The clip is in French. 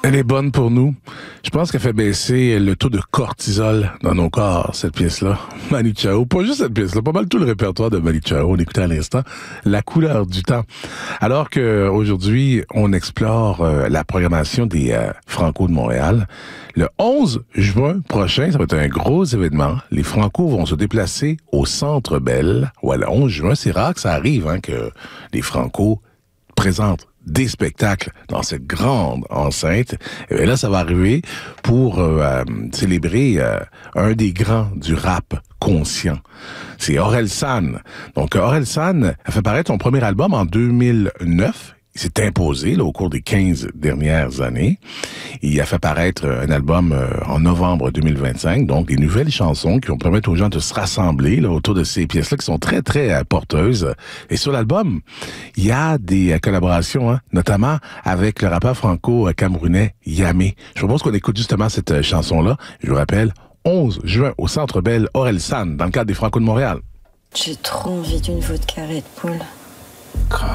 Elle est bonne pour nous. Je pense qu'elle fait baisser le taux de cortisol dans nos corps, cette pièce-là. Manu Chao. Pas juste cette pièce-là, pas mal tout le répertoire de Manu Chao. On écoutait à l'instant La couleur du temps. Alors que aujourd'hui, on explore la programmation des Franco de Montréal. Le 11 juin prochain, ça va être un gros événement. Les Franco vont se déplacer au Centre Bell. Ouais, le 11 juin, c'est rare que ça arrive, que les Franco présentent des spectacles dans cette grande enceinte. Et là, ça va arriver pour célébrer un des grands du rap conscient. C'est Orelsan. Donc, Orelsan a fait paraître son premier album en 2009. Il s'est imposé là, au cours des 15 dernières années. Il a fait paraître un album en novembre 2025, donc des nouvelles chansons qui vont permettre aux gens de se rassembler là, autour de ces pièces-là qui sont très, très porteuses. Et sur l'album, il y a des collaborations, notamment avec le rappeur franco-camerounais Yamé. Je propose qu'on écoute justement cette chanson-là. Je vous rappelle, 11 juin au Centre Bell Orelsan, dans le cadre des Franco de Montréal. J'ai trop envie d'une vodka Red Bull.